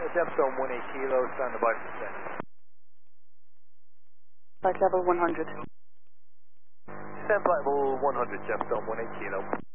Gemstone 18 kilo, stand by for descent. Flight level 100. Descent flight level 100, Gemstone 18 kilo.